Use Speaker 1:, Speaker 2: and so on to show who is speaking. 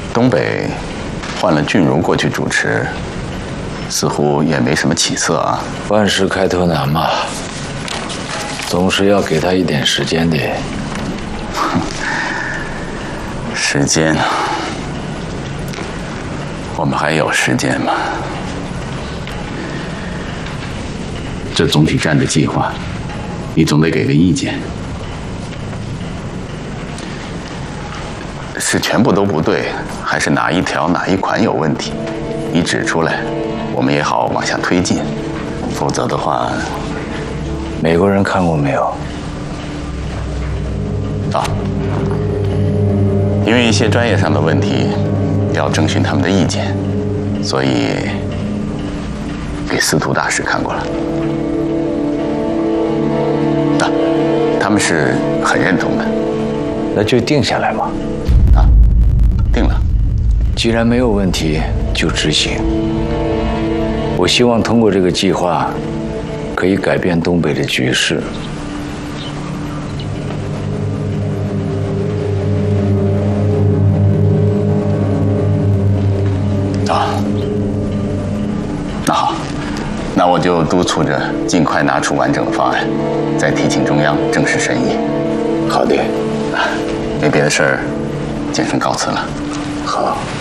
Speaker 1: 东北换了俊如过去主持，似乎也没什么起色啊。
Speaker 2: 万事开头难嘛，总是要给他一点时间的。
Speaker 1: 时间，我们还有时间吗？这总体战的计划，你总得给个意见。是全部都不对，还是哪一条哪一款有问题？你指出来，我们也好往下推进。否则的话，
Speaker 2: 美国人看过没有？
Speaker 1: 啊，因为一些专业上的问题，要征询他们的意见，所以给司徒大使看过了。啊，他们是很认同的。
Speaker 2: 那就定下来嘛。
Speaker 1: 啊，定了。
Speaker 2: 既然没有问题，就执行。我希望通过这个计划，可以改变东北的局势。
Speaker 1: 啊，那好，那我就督促着尽快拿出完整的方案，再提请中央正式审议。
Speaker 2: 好的，
Speaker 1: 没别的事儿，简生告辞了。
Speaker 2: 好。